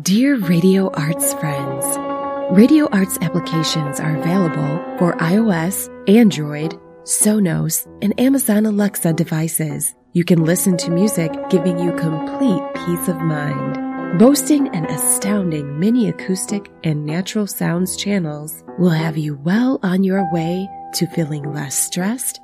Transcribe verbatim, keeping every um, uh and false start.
Dear Radio Arts friends, Radio Arts applications are available for iOS, Android, Sonos, and Amazon Alexa devices. You can listen to music giving you complete peace of mind. Boasting an astounding mini acoustic and natural sounds channels will have you well on your way to feeling less stressed